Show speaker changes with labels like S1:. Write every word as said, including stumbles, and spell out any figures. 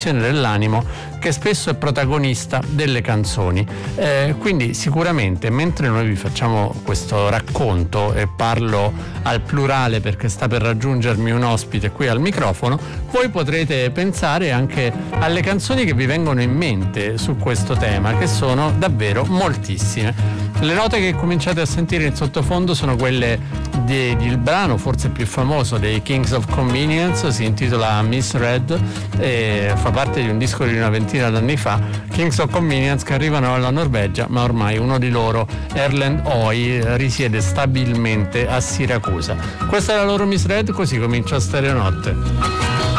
S1: dell'animo che spesso è protagonista delle canzoni. Eh, quindi sicuramente mentre noi vi facciamo questo racconto, e parlo al plurale perché sta per raggiungermi un ospite qui al microfono, voi potrete pensare anche alle canzoni che vi vengono in mente su questo tema, che sono davvero moltissime. Le note che cominciate a sentire in sottofondo sono quelle del brano forse più famoso dei Kings of Convenience, si intitola Misread e fa parte di un disco di una ventina d'anni fa. Kings of Convenience che arrivano dalla Norvegia, ma ormai uno di loro, Erlend Øy, risiede stabilmente a Siracusa. Questa è la loro Misread, così comincia Stereonotte.